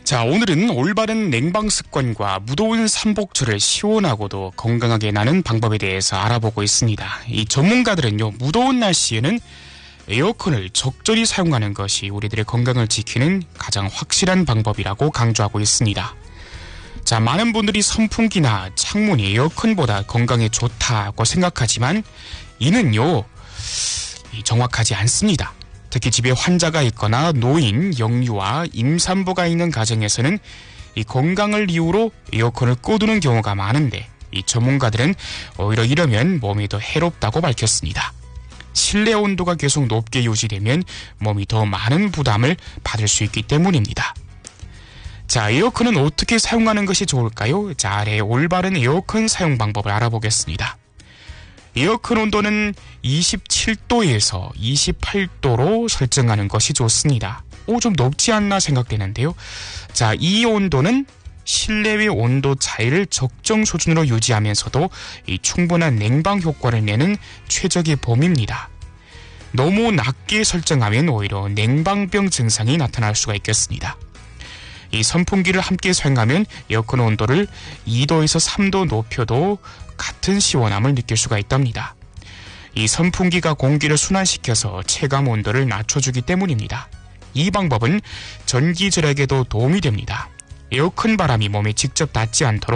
자, 오늘은 올바른 냉방 습관과 무더운 삼복철을 시원하고도 건강하게 나는 방법에 대해서 알아보고 있습니다. 이 전문가들은요, 무더운 날씨에는 에어컨을 적절히 사용하는 것이 우리들의 건강을 지키는 가장 확실한 방법이라고 강조하고 있습니다. 자, 많은 분들이 선풍기나 창문, 에어컨보다 건강에 좋다고 생각하지만 이는요, 정확하지 않습니다. 특히 집에 환자가 있거나 노인, 영유아, 임산부가 있는 가정에서는 이 건강을 이유로 에어컨을 꺼두는 경우가 많은데 이 전문가들은 오히려 이러면 몸이 더 해롭다고 밝혔습니다. 실내 온도가 계속 높게 유지되면 몸이 더 많은 부담을 받을 수 있기 때문입니다. 자, 에어컨은 어떻게 사용하는 것이 좋을까요? 자, 아래 올바른 에어컨 사용 방법을 알아보겠습니다. 에어컨 온도는 27도에서 28도로 설정하는 것이 좋습니다. 좀 높지 않나 생각되는데요. 자, 이 온도는 실내외 온도 차이를 적정 수준으로 유지하면서도 이 충분한 냉방 효과를 내는 최적의 범위입니다. 너무 낮게 설정하면 오히려 냉방병 증상이 나타날 수가 있겠습니다. 이 선풍기를 함께 사용하면 에어컨 온도를 2도에서 3도 높여도 같은 시원함을 느낄 수가 있답니다. 이 선풍기가 공기를 순환시켜서 체감 온도를 낮춰주기 때문입니다. 이 방법은 전기 절약에도 도움이 됩니다. 에어컨 바람이 몸에 직접 닿지 않도록